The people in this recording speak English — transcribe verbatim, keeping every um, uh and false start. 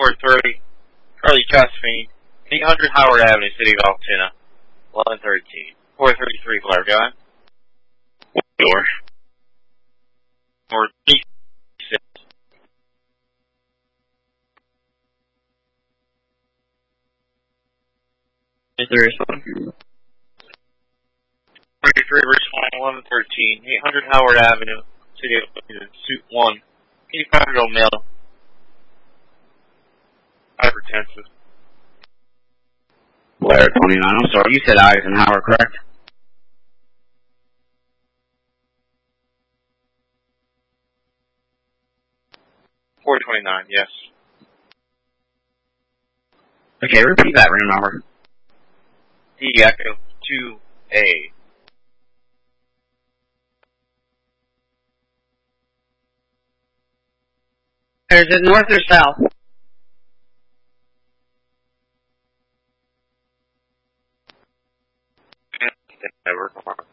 four thirty, Charlie Josephine, eight hundred Howard Avenue, City of Altoona, eleven thirteen. four thirty-three, Blair, go ahead. Door. Or D six. There is one. thirty-three, Richmond, eleven thirteen, eight hundred Howard Avenue, City of Altoona, Suite one, eighty-five year old male, hypertensive. Blair, twenty-nine. I'm sorry, you said Eisenhower, correct? four twenty-nine, yes. Okay, repeat that room number. D Echo two A. Is it north or south? Never.